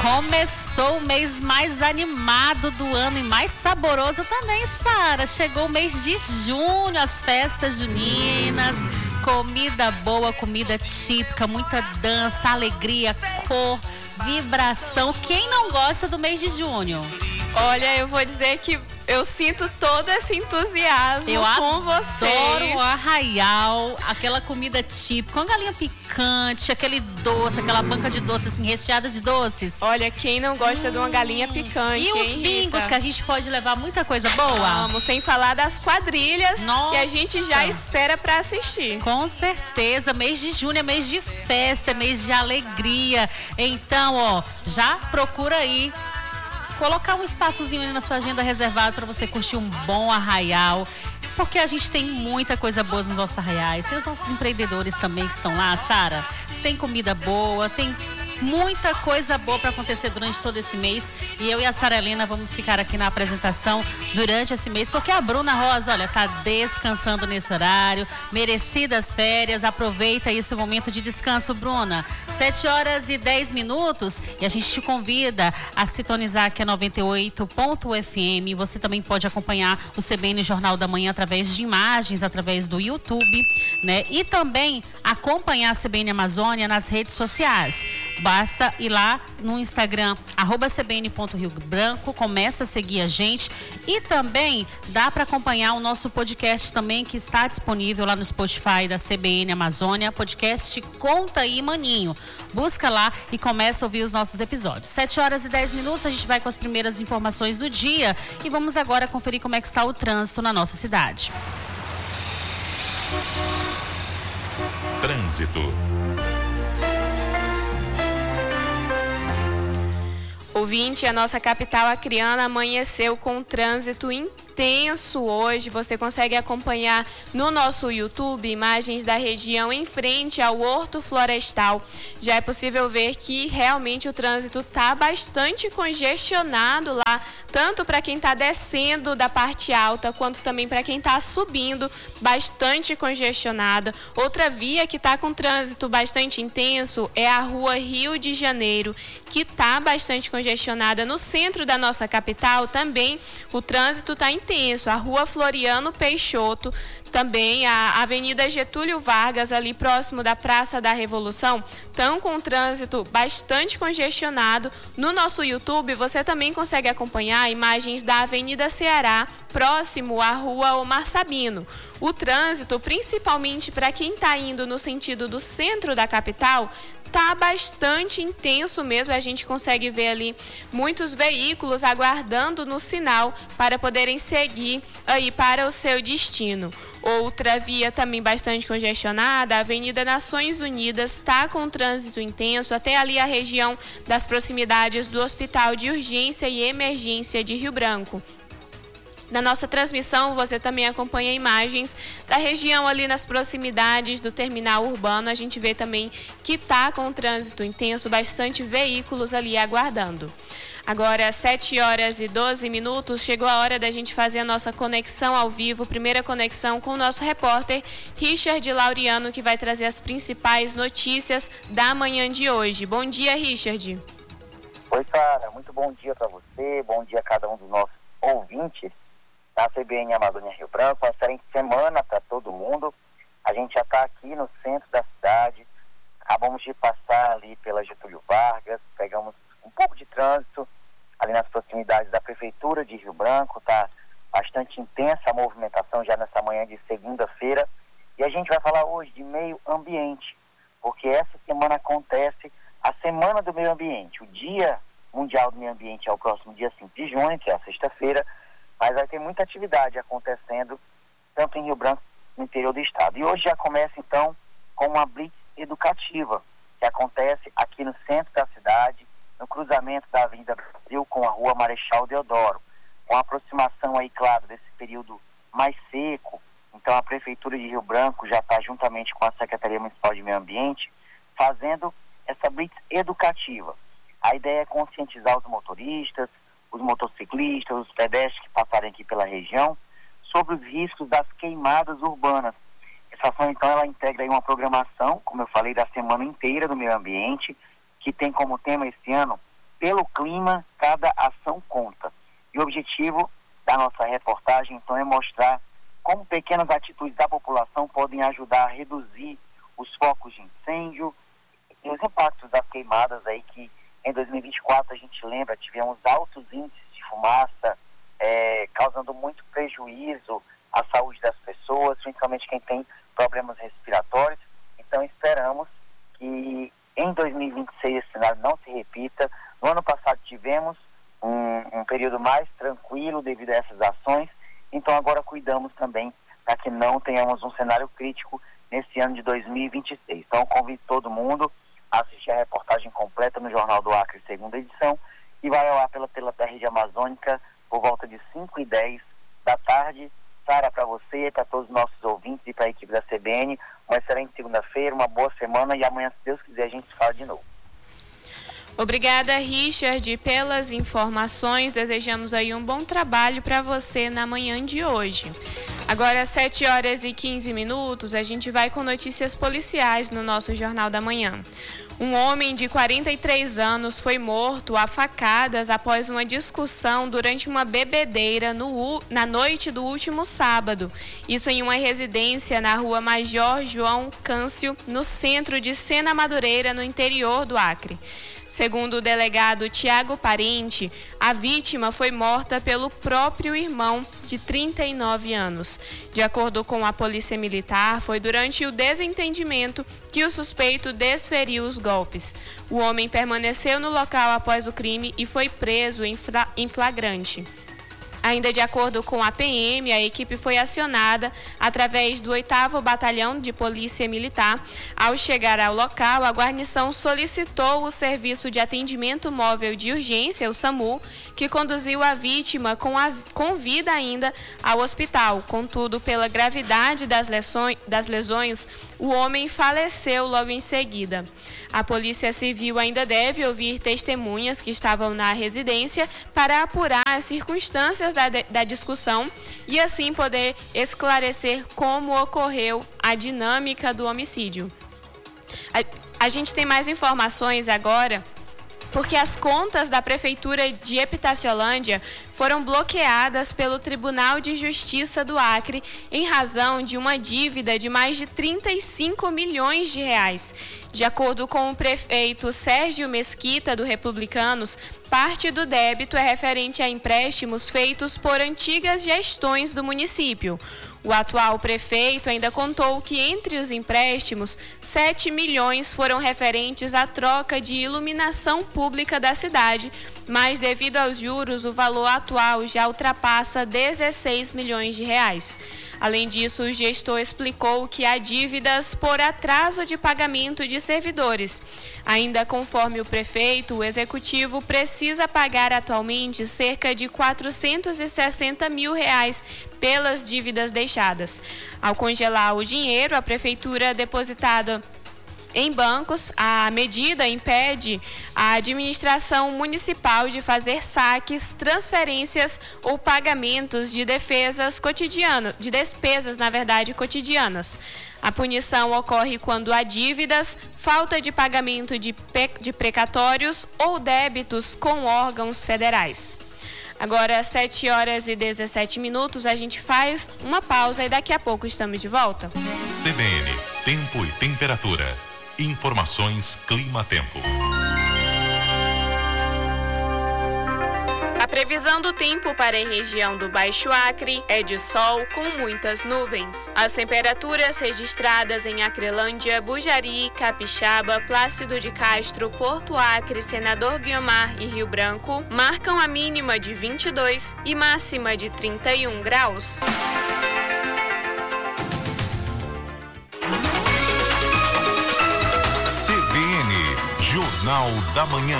Começou o mês mais animado do ano e mais saboroso também, Sara. Chegou o mês de junho, as festas juninas, comida boa, comida típica, muita dança, alegria, cor, vibração. Quem não gosta do mês de junho? Olha, eu vou dizer que eu sinto todo esse entusiasmo com vocês. Eu adoro o arraial, aquela comida típica, uma galinha picante, aquele doce, aquela banca de doce assim, recheada de doces. Olha, quem não gosta de uma galinha picante, e os hein, bingos, Rita? que a gente pode levar muita coisa boa. Vamos, sem falar das quadrilhas. Nossa. Que a gente já espera para assistir. Com certeza, mês de junho é mês de festa, é mês de alegria. Então, ó, já procura aí colocar um espaçozinho aí na sua agenda reservado para você curtir um bom arraial, porque a gente tem muita coisa boa nos nossos arraiais. Tem os nossos empreendedores também que estão lá, Sara. Tem comida boa, tem muita coisa boa para acontecer durante todo esse mês. E eu e a Sara Helena vamos ficar aqui na apresentação durante esse mês, porque a Bruna Rosa, olha, tá descansando nesse horário, merecidas férias. Aproveita esse momento de descanso, Bruna. 7h10 e a gente te convida a sintonizar aqui a 98.fm. Você também pode acompanhar o CBN Jornal da Manhã através de imagens, através do YouTube, né? E também acompanhar a CBN Amazônia nas redes sociais. Basta ir lá no Instagram, @cbn.riobranco, começa a seguir a gente. E também dá para acompanhar o nosso podcast também, que está disponível lá no Spotify da CBN Amazônia, podcast Conta aí, Maninho. Busca lá e começa a ouvir os nossos episódios. 7h10, a gente vai com as primeiras informações do dia e vamos agora conferir como é que está o trânsito na nossa cidade. Trânsito. Ouvinte, a nossa capital acreana amanheceu com um trânsito intenso hoje. Você consegue acompanhar no nosso YouTube imagens da região em frente ao Horto Florestal. Já é possível ver que realmente o trânsito está bastante congestionado lá, tanto para quem está descendo da parte alta, quanto também para quem está subindo, bastante congestionada. Outra via que está com trânsito bastante intenso é a Rua Rio de Janeiro, que está bastante congestionada. No centro da nossa capital também o trânsito está intenso. A Rua Floriano Peixoto, também a Avenida Getúlio Vargas, ali próximo da Praça da Revolução, estão com o trânsito bastante congestionado. No nosso YouTube você também consegue acompanhar imagens da Avenida Ceará, próximo à Rua Omar Sabino. O trânsito, principalmente para quem está indo no sentido do centro da capital, tá bastante intenso mesmo. A gente consegue ver ali muitos veículos aguardando no sinal para poderem seguir aí para o seu destino. Outra via também bastante congestionada, a Avenida Nações Unidas, está com trânsito intenso até ali a região das proximidades do Hospital de Urgência e Emergência de Rio Branco. Na nossa transmissão, você também acompanha imagens da região ali nas proximidades do terminal urbano. A gente vê também que está com trânsito intenso, bastante veículos ali aguardando. Agora, 7h12, chegou a hora da gente fazer a nossa conexão ao vivo, primeira conexão com o nosso repórter Richard Laureano, que vai trazer as principais notícias da manhã de hoje. Bom dia, Richard. Oi, Sara, muito bom dia para você, bom dia a cada um dos nossos ouvintes da CBN Amazônia Rio Branco. Uma excelente semana para todo mundo. A gente já está aqui no centro da cidade, acabamos de passar ali pela Getúlio Vargas, pegamos um pouco de trânsito ali nas proximidades da Prefeitura de Rio Branco. Está bastante intensa a movimentação já nessa manhã de segunda-feira. E a gente vai falar hoje de meio ambiente, porque essa semana acontece a Semana do Meio Ambiente. O Dia Mundial do Meio Ambiente é o próximo dia 5 de junho, que é a sexta-feira, mas vai ter muita atividade acontecendo tanto em Rio Branco no interior do estado. E hoje já começa então com uma blitz educativa que acontece aqui no centro da cidade, no cruzamento da Avenida Brasil com a Rua Marechal Deodoro, com a aproximação aí, claro, desse período mais seco. Então a Prefeitura de Rio Branco já está juntamente com a Secretaria Municipal de Meio Ambiente fazendo essa blitz educativa. A ideia é conscientizar os motoristas, os motociclistas, os pedestres que passarem aqui pela região sobre os riscos das queimadas urbanas. Essa ação, então, ela integra aí uma programação, como eu falei, da semana inteira do meio ambiente, que tem como tema esse ano pelo clima, cada ação conta. E o objetivo da nossa reportagem, então, é mostrar como pequenas atitudes da população podem ajudar a reduzir os focos de incêndio e os impactos das queimadas aí que em 2024 a gente lembra, tivemos altos índices de fumaça, causando muito prejuízo à saúde das pessoas, principalmente quem tem problemas respiratórios. Então esperamos que em 2026 esse cenário não se repita. No ano passado tivemos um período mais tranquilo devido a essas ações, então agora cuidamos também para que não tenhamos um cenário crítico nesse ano de 2026. Então convido todo mundo a assistir a reportagem completa no Jornal do Acre, segunda edição, e vai ao ar pela Rede Amazônica por volta de 5h10 da tarde. Sara, para você, para todos os nossos ouvintes e para a equipe da CBN, uma excelente segunda-feira, uma boa semana e amanhã, se Deus quiser, a gente se fala de novo. Obrigada, Richard, pelas informações. Desejamos aí um bom trabalho para você na manhã de hoje. Agora, às 7h15, a gente vai com notícias policiais no nosso Jornal da Manhã. Um homem de 43 anos foi morto a facadas após uma discussão durante uma bebedeira na noite do último sábado. Isso em uma residência na rua Major João Câncio, no centro de Sena Madureira, no interior do Acre. Segundo o delegado Tiago Parente, a vítima foi morta pelo próprio irmão, de 39 anos. De acordo com a Polícia Militar, foi durante o desentendimento que o suspeito desferiu os golpes. O homem permaneceu no local após o crime e foi preso em flagrante. Ainda de acordo com a PM, a equipe foi acionada através do 8º Batalhão de Polícia Militar. Ao chegar ao local, a guarnição solicitou o Serviço de Atendimento Móvel de Urgência, o SAMU, que conduziu a vítima com vida ainda ao hospital. Contudo, pela gravidade das lesões, o homem faleceu logo em seguida. A Polícia Civil ainda deve ouvir testemunhas que estavam na residência para apurar as circunstâncias da discussão e assim poder esclarecer como ocorreu a dinâmica do homicídio. A gente tem mais informações agora, porque as contas da Prefeitura de Epitaciolândia foram bloqueadas pelo Tribunal de Justiça do Acre em razão de uma dívida de mais de 35 milhões de reais. De acordo com o prefeito Sérgio Mesquita, do Republicanos, parte do débito é referente a empréstimos feitos por antigas gestões do município. O atual prefeito ainda contou que entre os empréstimos, 7 milhões foram referentes à troca de iluminação pública da cidade, mas devido aos juros, o valor atual já ultrapassa 16 milhões de reais. Além disso, o gestor explicou que há dívidas por atraso de pagamento de servidores. Ainda conforme o prefeito, o executivo precisa pagar atualmente cerca de 460 mil reais pelas dívidas deixadas. Ao congelar o dinheiro, a prefeitura depositada em bancos, a medida impede a administração municipal de fazer saques, transferências ou pagamentos de despesas cotidianas. A punição ocorre quando há dívidas, falta de pagamento de precatórios ou débitos com órgãos federais. Agora, às 7h17, a gente faz uma pausa e daqui a pouco estamos de volta. CBN, tempo e temperatura. Informações Clima-Tempo. A previsão do tempo para a região do Baixo Acre é de sol com muitas nuvens. As temperaturas registradas em Acrelândia, Bujari, Capixaba, Plácido de Castro, Porto Acre, Senador Guiomar e Rio Branco marcam a mínima de 22 e máxima de 31 graus. CBN, Jornal da Manhã.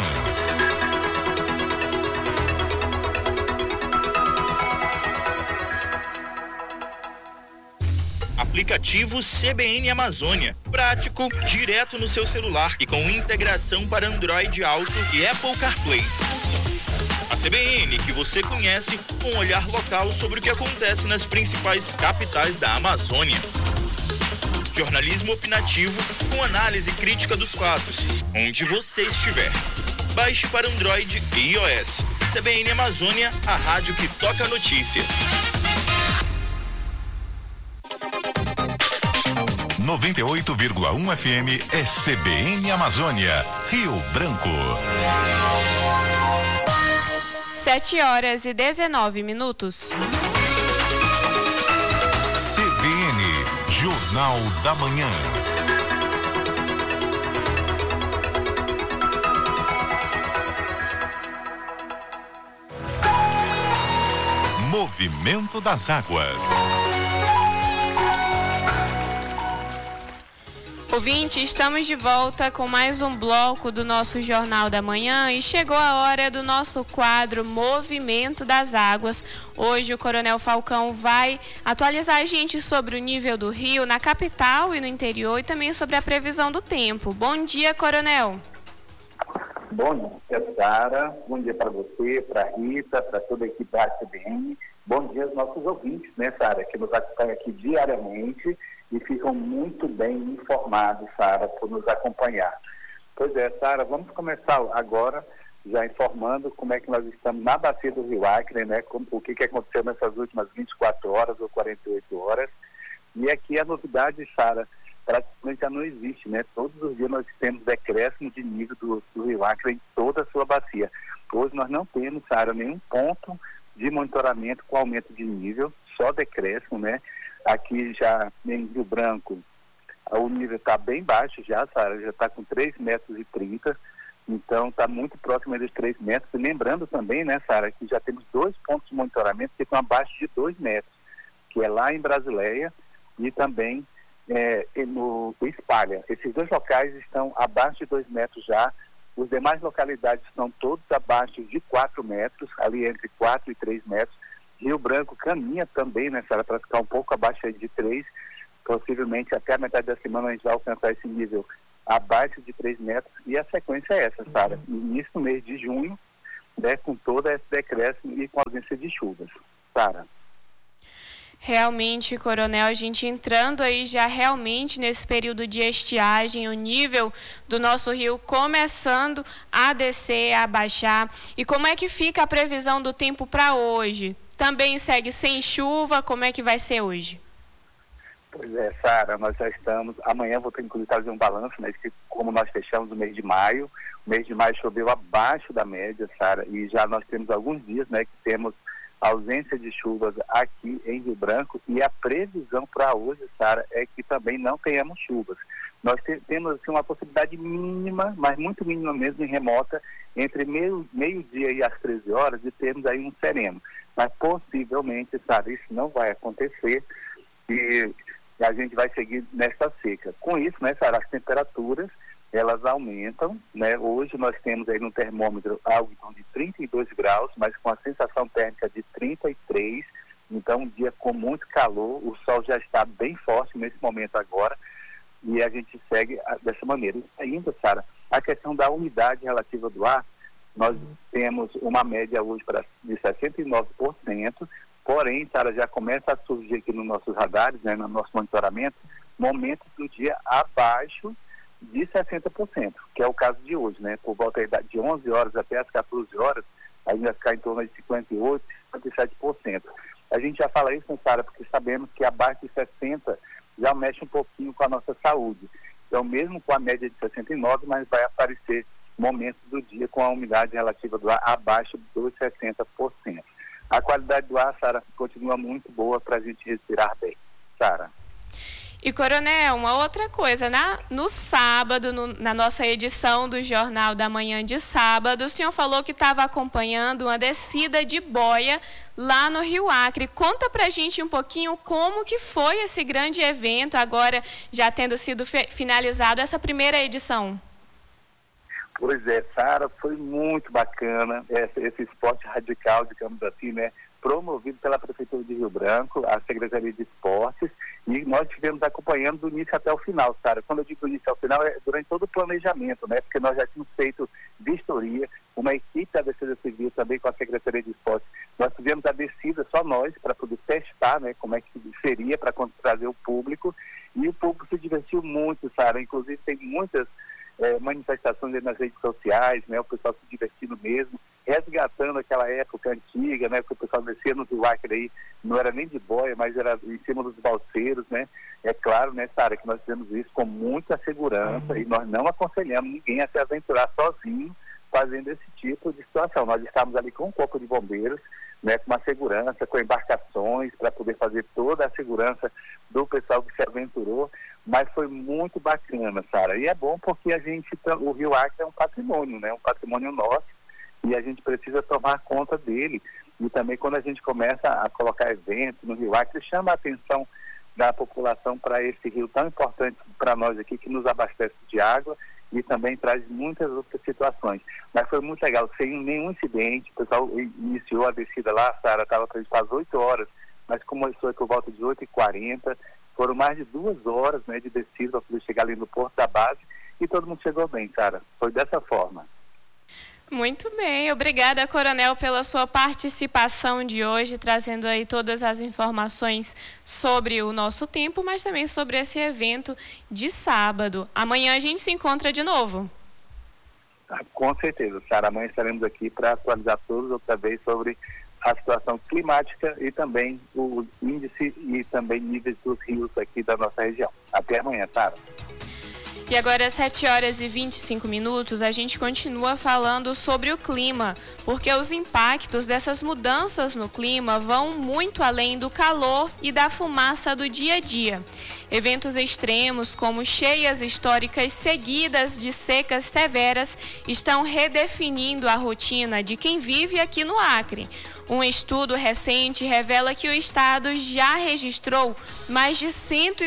Aplicativo CBN Amazônia. Prático, direto no seu celular e com integração para Android Auto e Apple CarPlay. A CBN que você conhece com um olhar local sobre o que acontece nas principais capitais da Amazônia. Jornalismo opinativo com análise crítica dos fatos, onde você estiver. Baixe para Android e iOS. CBN Amazônia, a rádio que toca a notícia. 98,1 FM é CBN Amazônia, Rio Branco. 7h19. CBN, Jornal da Manhã. Movimento das águas. Ouvinte, estamos de volta com mais um bloco do nosso Jornal da Manhã e chegou a hora do nosso quadro Movimento das Águas. Hoje o Coronel Falcão vai atualizar a gente sobre o nível do rio na capital e no interior e também sobre a previsão do tempo. Bom dia, Coronel. Bom dia, Sara. Bom dia para você, para a Rita, para toda a equipe da CBN. Bom dia aos nossos ouvintes, né, Sara, que nos acompanham aqui diariamente e ficam muito bem informados, Sara, por nos acompanhar. Pois é, Sara, vamos começar agora já informando como é que nós estamos na bacia do Rio Acre, né, o que aconteceu nessas últimas 24 horas ou 48 horas. E aqui a novidade, Sara, praticamente já não existe, né? Todos os dias nós temos decréscimo de nível do Rio Acre em toda a sua bacia. Hoje nós não temos, Sara, nenhum ponto de monitoramento com aumento de nível, só decréscimo, né? Aqui já em Rio Branco, o nível está bem baixo já, Sara, já está com 3,30 metros, então está muito próximo dos 3 metros. E lembrando também, né, Sara, que já temos 2 pontos de monitoramento que estão abaixo de 2 metros, que é lá em Brasileia e também no Espalha. Esses 2 locais estão abaixo de 2 metros já. Os demais localidades estão todos abaixo de 4 metros, ali entre 4 e 3 metros. Rio Branco caminha também, né, Sara, para ficar um pouco abaixo aí de 3. Possivelmente até a metade da semana a gente vai alcançar esse nível abaixo de 3 metros. E a sequência é essa, Sara. Início do mês de junho, né, com todo esse decréscimo e com ausência de chuvas. Sara. Realmente, Coronel, a gente entrando aí já realmente nesse período de estiagem, o nível do nosso rio começando a descer, a baixar. E como é que fica a previsão do tempo para hoje? Também segue sem chuva? Como é que vai ser hoje? Pois é, Sara, nós já estamos... Amanhã vou ter que fazer um balanço, né? Que como nós fechamos o mês de maio, o mês de maio choveu abaixo da média, Sara, e já nós temos alguns dias, né, que temos ausência de chuvas aqui em Rio Branco, e a previsão para hoje, Sara, é que também não tenhamos chuvas. Nós temos assim, uma possibilidade mínima, mas muito mínima mesmo, em remota, entre meio-dia e às 13 horas, de termos aí um sereno. Mas possivelmente, Sara, isso não vai acontecer e a gente vai seguir nesta seca. Com isso, né, Sara, as temperaturas elas aumentam, né? Hoje nós temos aí no termômetro algo em torno de 32 graus, mas com a sensação térmica de 33, então um dia com muito calor, o sol já está bem forte nesse momento agora, e a gente segue dessa maneira. E ainda, Sara, a questão da umidade relativa do ar, nós temos uma média hoje de 69%, porém, Sara, já começa a surgir aqui nos nossos radares, né, no nosso monitoramento, momentos do dia abaixo de 60%, que é o caso de hoje, né? Por volta de 11 horas até as 14 horas, ainda vai ficar em torno de 58%, 57%. A gente já fala isso, né, Sara, porque sabemos que abaixo de 60% já mexe um pouquinho com a nossa saúde. Então, mesmo com a média de 69%, mas vai aparecer momentos do dia com a umidade relativa do ar abaixo dos 60%. A qualidade do ar, Sara, continua muito boa para a gente respirar bem. Sara. E, Coronel, uma outra coisa, no sábado, na nossa edição do Jornal da Manhã de sábado, o senhor falou que estava acompanhando uma descida de boia lá no Rio Acre. Conta pra gente um pouquinho como que foi esse grande evento, agora já tendo sido finalizado essa primeira edição. Pois é, Sara, foi muito bacana esse esporte radical, digamos assim, né? Promovido pela Prefeitura de Rio Branco, a Secretaria de Esportes, e nós estivemos acompanhando do início até o final, Sara. Quando eu digo do início ao final, é durante todo o planejamento, né? Porque nós já tínhamos feito vistoria, uma equipe da Defesa Civil também com a Secretaria de Esportes. Nós fizemos a descida, só nós, para poder testar, né? Como é que seria para trazer o público, e o público se divertiu muito, Sara. Inclusive tem muitas manifestações nas redes sociais, né? O pessoal se divertindo mesmo, resgatando aquela época antiga, né? Que o pessoal descia no Rio Acre aí, não era nem de boia, mas era em cima dos balseiros, né? É claro, né, Sara, que nós fizemos isso com muita segurança e nós não aconselhamos ninguém a se aventurar sozinho fazendo esse tipo de situação. Nós estávamos ali com um corpo de bombeiros, né, com uma segurança, com embarcações para poder fazer toda a segurança do pessoal que se aventurou, mas foi muito bacana, Sara. E é bom porque o Rio Acre é um patrimônio, né, um patrimônio nosso, e a gente precisa tomar conta dele. E também quando a gente começa a colocar eventos no Rio Acre, chama a atenção da população para esse rio tão importante para nós aqui, que nos abastece de água e também traz muitas outras situações. Mas foi muito legal, sem nenhum incidente. O pessoal iniciou a descida lá, a Sara estava prevista às 8 horas, mas começou por volta de 8h40. Foram mais de 2 horas, né, de descida para poder chegar ali no porto da base, e todo mundo chegou bem, Sara. Foi dessa forma. Muito bem, obrigada, Coronel, pela sua participação de hoje, trazendo aí todas as informações sobre o nosso tempo, mas também sobre esse evento de sábado. Amanhã a gente se encontra de novo. Com certeza, Sara. Amanhã estaremos aqui para atualizar todos outra vez sobre a situação climática e também o índice e também níveis dos rios aqui da nossa região. Até amanhã, Sara. E agora, às 7h25, a gente continua falando sobre o clima, porque os impactos dessas mudanças no clima vão muito além do calor e da fumaça do dia a dia. Eventos extremos, como cheias históricas seguidas de secas severas, estão redefinindo a rotina de quem vive aqui no Acre. Um estudo recente revela que o estado já registrou mais de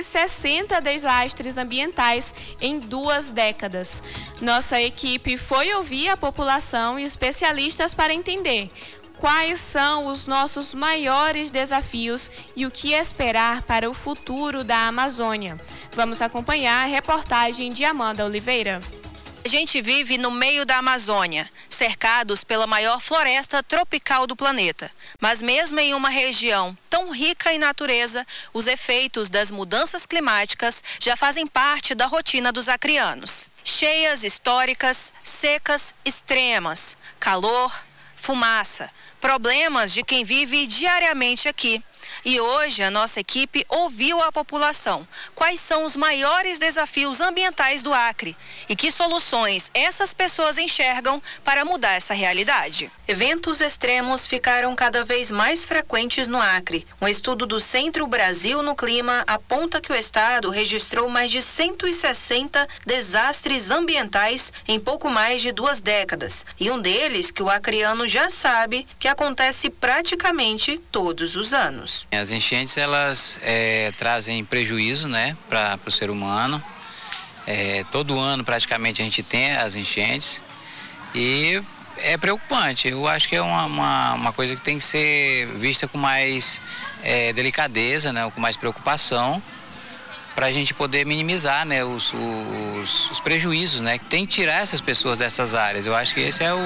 160 desastres ambientais em 2 décadas. Nossa equipe foi ouvir a população e especialistas para entender quais são os nossos maiores desafios e o que esperar para o futuro da Amazônia. Vamos acompanhar a reportagem de Amanda Oliveira. A gente vive no meio da Amazônia, cercados pela maior floresta tropical do planeta. Mas mesmo em uma região tão rica em natureza, os efeitos das mudanças climáticas já fazem parte da rotina dos acreanos. Cheias históricas, secas extremas, calor, fumaça, problemas de quem vive diariamente aqui. E hoje a nossa equipe ouviu a população quais são os maiores desafios ambientais do Acre e que soluções essas pessoas enxergam para mudar essa realidade. Eventos extremos ficaram cada vez mais frequentes no Acre. Um estudo do Centro Brasil no Clima aponta que o estado registrou mais de 160 desastres ambientais em pouco mais de 2 décadas. E um deles que o acreano já sabe que acontece praticamente todos os anos. As enchentes, elas trazem prejuízo, né, para o ser humano. Todo ano praticamente a gente tem as enchentes e é preocupante. Eu acho que é uma coisa que tem que ser vista com mais delicadeza, né, com mais preocupação, para a gente poder minimizar, né, os prejuízos, né, que tem que tirar essas pessoas dessas áreas. Eu acho que esse é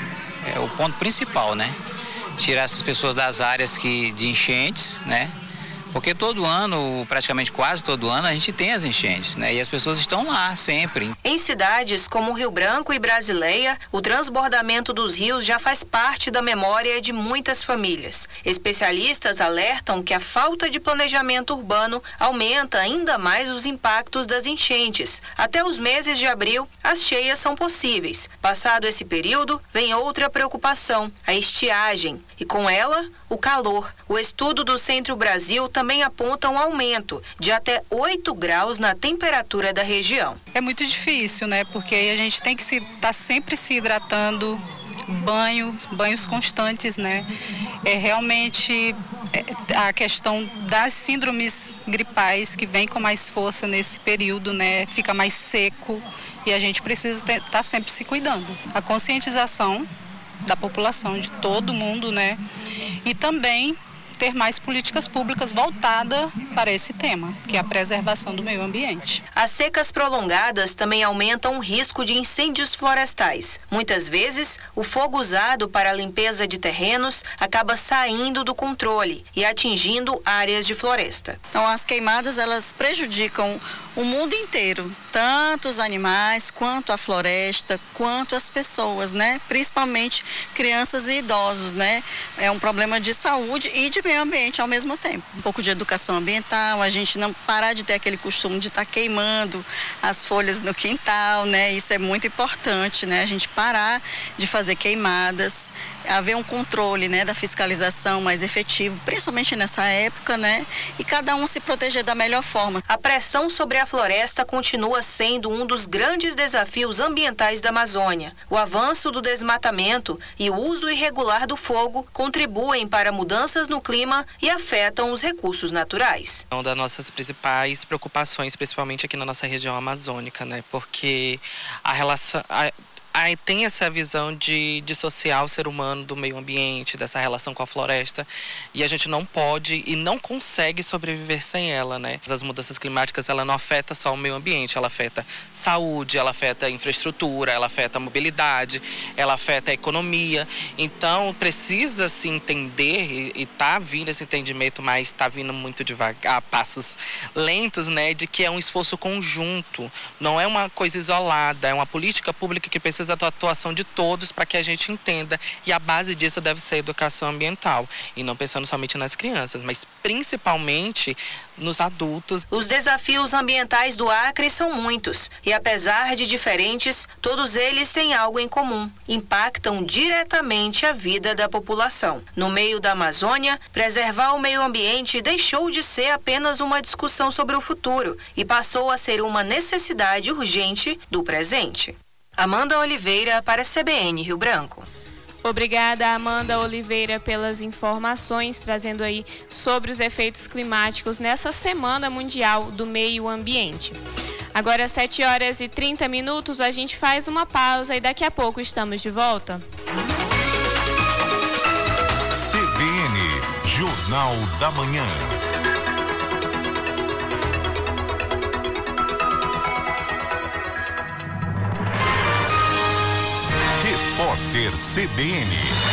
o ponto principal, né? Tirar essas pessoas das áreas de enchentes, né? Porque todo ano, praticamente quase todo ano, a gente tem as enchentes, né? E as pessoas estão lá sempre. Em cidades como Rio Branco e Brasileia, o transbordamento dos rios já faz parte da memória de muitas famílias. Especialistas alertam que a falta de planejamento urbano aumenta ainda mais os impactos das enchentes. Até os meses de abril, as cheias são possíveis. Passado esse período, vem outra preocupação, a estiagem. E com ela, o calor. O estudo do Centro Brasil também aponta um aumento de até 8 graus na temperatura da região. É muito difícil, né? Porque aí a gente tem que estar sempre se hidratando, banhos constantes, né? Realmente a questão das síndromes gripais que vem com mais força nesse período, né? Fica mais seco e a gente precisa estar sempre se cuidando. A conscientização da população, de todo mundo, né? E também ter mais políticas públicas voltadas para esse tema, que é a preservação do meio ambiente. As secas prolongadas também aumentam o risco de incêndios florestais. Muitas vezes, o fogo usado para a limpeza de terrenos acaba saindo do controle e atingindo áreas de floresta. Então, as queimadas, elas prejudicam o mundo inteiro, tanto os animais, quanto a floresta, quanto as pessoas, né? Principalmente crianças e idosos, né? É um problema de saúde e de meio ambiente ao mesmo tempo. Um pouco de educação ambiental, a gente não parar de ter aquele costume de estar queimando as folhas no quintal, né? Isso é muito importante, né? A gente parar de fazer queimadas, haver um controle, né, da fiscalização mais efetivo, principalmente nessa época, né? E cada um se proteger da melhor forma. A pressão sobre a floresta continua sendo um dos grandes desafios ambientais da Amazônia. O avanço do desmatamento e o uso irregular do fogo contribuem para mudanças no clima e afetam os recursos naturais. É uma das nossas principais preocupações, principalmente aqui na nossa região amazônica, né? Porque a relação... Aí tem essa visão de dissociar o ser humano do meio ambiente, dessa relação com a floresta, e a gente não pode e não consegue sobreviver sem ela, né? As mudanças climáticas, ela não afeta só o meio ambiente, ela afeta saúde, ela afeta a infraestrutura, ela afeta a mobilidade, ela afeta a economia. Então, precisa se entender, e tá vindo esse entendimento, mas tá vindo muito devagar, passos lentos, né? De que é um esforço conjunto, não é uma coisa isolada, é uma política pública que precisa da atuação de todos para que a gente entenda, e a base disso deve ser a educação ambiental, e não pensando somente nas crianças, mas principalmente nos adultos. Os desafios ambientais do Acre são muitos, e apesar de diferentes, todos eles têm algo em comum: impactam diretamente a vida da população. No meio da Amazônia, preservar o meio ambiente deixou de ser apenas uma discussão sobre o futuro e passou a ser uma necessidade urgente do presente. Amanda Oliveira para a CBN Rio Branco. Obrigada, Amanda Oliveira, pelas informações, trazendo aí sobre os efeitos climáticos nessa Semana Mundial do Meio Ambiente. Agora, às 7h30, a gente faz uma pausa e daqui a pouco estamos de volta. CBN, Jornal da Manhã. Repórter CBN.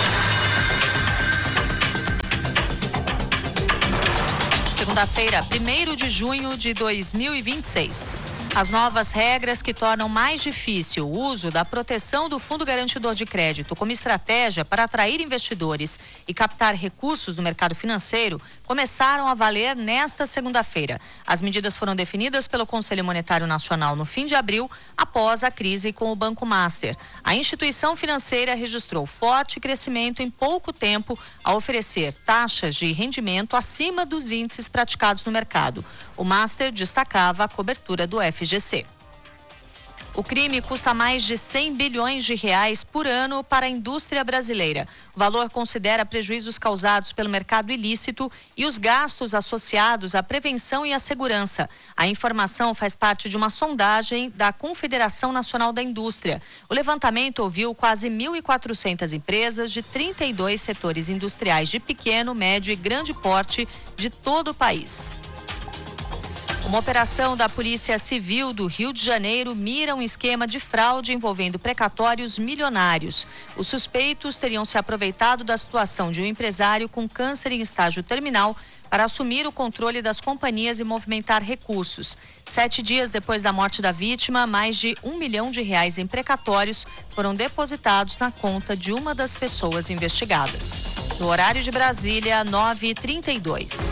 Segunda-feira, 1º de junho de 2026. As novas regras que tornam mais difícil o uso da proteção do Fundo Garantidor de Crédito como estratégia para atrair investidores e captar recursos no mercado financeiro começaram a valer nesta segunda-feira. As medidas foram definidas pelo Conselho Monetário Nacional no fim de abril, após a crise com o Banco Master. A instituição financeira registrou forte crescimento em pouco tempo ao oferecer taxas de rendimento acima dos índices praticados no mercado. O Master destacava a cobertura do FGC. O crime custa mais de 100 bilhões de reais por ano para a indústria brasileira. O valor considera prejuízos causados pelo mercado ilícito e os gastos associados à prevenção e à segurança. A informação faz parte de uma sondagem da Confederação Nacional da Indústria. O levantamento ouviu quase 1.400 empresas de 32 setores industriais de pequeno, médio e grande porte de todo o país. Uma operação da Polícia Civil do Rio de Janeiro mira um esquema de fraude envolvendo precatórios milionários. Os suspeitos teriam se aproveitado da situação de um empresário com câncer em estágio terminal para assumir o controle das companhias e movimentar recursos. 7 dias depois da morte da vítima, mais de R$1 milhão em precatórios foram depositados na conta de uma das pessoas investigadas. No horário de Brasília, 9h32.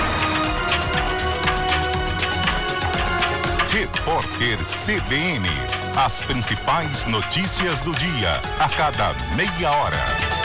Repórter CBN. As principais notícias do dia, a cada meia hora.